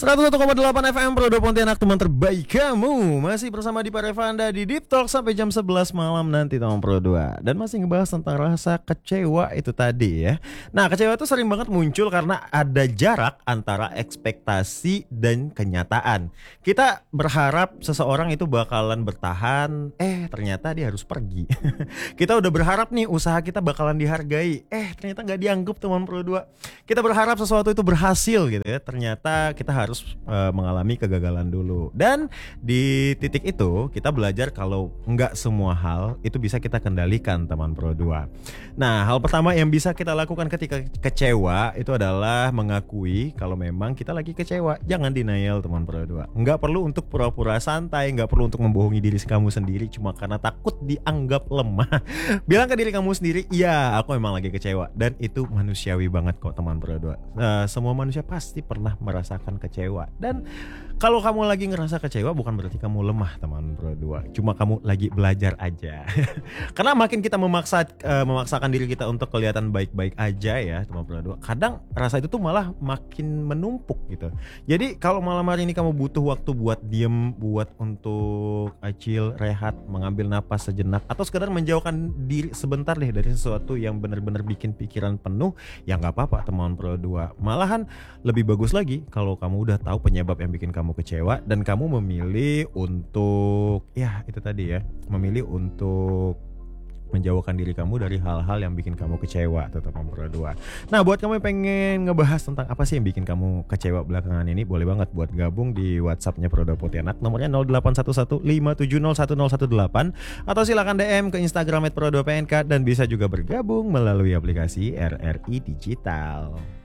101,8 FM Pro Pontianak, teman terbaik kamu. Masih bersama Dipa Revanda di Deep Talk sampai jam 11 malam nanti, teman Pro 2. Dan masih ngebahas tentang rasa kecewa itu tadi ya. Nah, kecewa itu sering banget muncul karena ada jarak antara ekspektasi dan kenyataan. Kita berharap seseorang itu bakalan bertahan, ternyata dia harus pergi. Kita udah berharap nih usaha kita bakalan dihargai, ternyata gak dianggap, teman Pro 2. Kita berharap sesuatu itu berhasil gitu ya, ternyata kita harus mengalami kegagalan dulu. Dan di titik itu kita belajar kalau nggak semua hal itu bisa kita kendalikan, teman Pro 2. Nah, hal pertama yang bisa kita lakukan ketika kecewa itu adalah mengakui kalau memang kita lagi kecewa. Jangan denial, teman Pro 2. Nggak perlu untuk pura-pura santai, nggak perlu untuk membohongi diri kamu sendiri cuma karena takut dianggap lemah. Bilang ke diri kamu sendiri, iya, aku memang lagi kecewa. Dan itu manusiawi banget kok, teman Pro 2. Semua manusia pasti pernah merasakan kecewa. Dan kalau kamu lagi ngerasa kecewa bukan berarti kamu lemah, teman Pro 2. Cuma kamu lagi belajar aja. Karena makin kita memaksakan diri kita untuk kelihatan baik-baik aja ya, teman Pro 2, kadang rasa itu tuh malah makin menumpuk gitu. Jadi kalau malam hari ini kamu butuh waktu buat diem, buat untuk chill, rehat, mengambil napas sejenak, atau sekedar menjauhkan diri sebentar deh dari sesuatu yang benar-benar bikin pikiran penuh, ya nggak apa-apa, teman Pro 2. Malahan lebih bagus lagi kalau kamu udah tahu penyebab yang bikin kamu kecewa dan kamu memilih untuk memilih untuk menjauhkan diri kamu dari hal-hal yang bikin kamu kecewa, teman Pro 2. Nah, buat kamu yang pengen ngebahas tentang apa sih yang bikin kamu kecewa belakangan ini, boleh banget buat gabung di WhatsApp-nya Pro 2 Pontianak, nomornya 0811570118, atau silakan DM ke Instagram @pro2pnk, dan bisa juga bergabung melalui aplikasi RRI Digital.